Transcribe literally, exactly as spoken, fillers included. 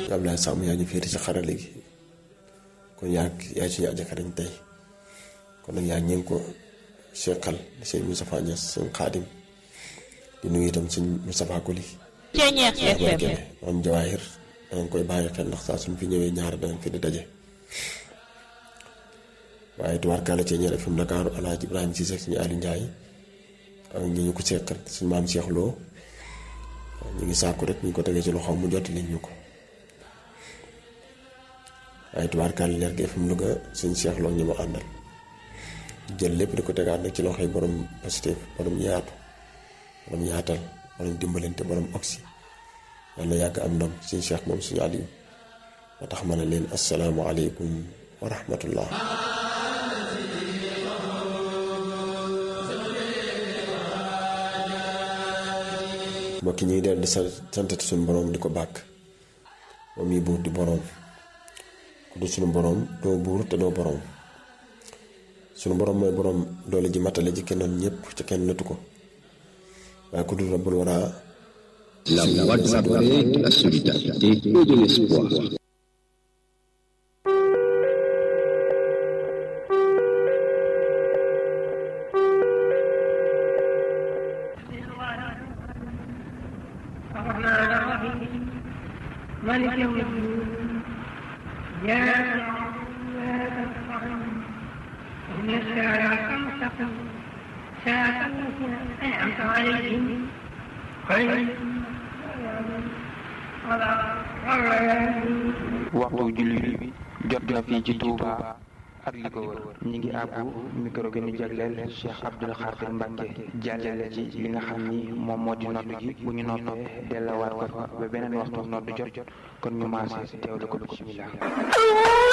suñu Abdoulaye Samb yaa ñu féete ci xarale gi kon yaa yaay suñu ajakarañ tey kon nag yaa ñeen ko seqal sëñ Moustapha Niass sëñ Xaadim di nuyu itam sëñ Moustapha Koli moom Jawaahir danañ koy bàyyi xel ndax saa suñ fi ñëwee ñaar danañ fi di daje waaye tubaarkàlla ci ñeer F M Ndakaaru Alaaji Ibrahima Cissé suñu Ali Ndiaye ak ñi ñu ko seqal suñu maam Cheikh Lo ñu ngi sàkku rek ñu ko tegee ci loxoom mu jot liñ ñu ko waaye tubaarkàlla leer gi F M Louga suñu Cheikh Lo ñu ma àndal jël lépp di ko tegaat nag ci loxoy borom Pastef borom yaatu borom yaatal borom dimbalante borom oxy yàlla yàgg am ndam suñu Cheikh moom suñu Aliou ba tax ma ne leen assalaamu aleykum wa rahmatullah mbokki ñuy del di santati suñu borom di ko bàkk moom yi buur di borom ku du suñu borom doo buur te doo borom suñu borom mooy borom doole ji matale ji kenn ñëpp ci kenn nëtu ko waaye ku dul rabbul wara la voix de la paix, de la solidarité et de l'espoir. waxtu julli bi jot na fii ci Touba ak li ko wër ñi ngi àbbu micro bi ñu jagleel Cheikh Abdoul Khadir Mbacke jàllale ci li nga xam ni moom moo di noddu gi bu ñu noppee delluwaat ko fa ba beneen waxtu noddu jot kon ñu maase teewlu ko bismillah